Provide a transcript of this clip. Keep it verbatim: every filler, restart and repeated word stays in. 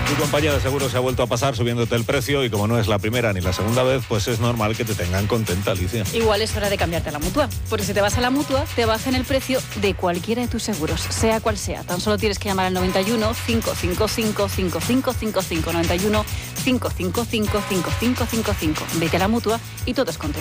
Tu compañía de seguros se ha vuelto a pasar subiéndote el precio y como no es la primera ni la segunda vez, pues es normal que te tengan contenta, Alicia. Igual es hora de cambiarte a la Mutua, porque si te vas a la Mutua, te bajan el precio de cualquiera de tus seguros, sea cual sea. Tan solo tienes que llamar al noventa y uno, cinco cinco cinco, cinco cinco cinco cinco, noventa y uno, cinco cinco cinco, cinco cinco cinco cinco. Vete a la Mutua y todo es contento.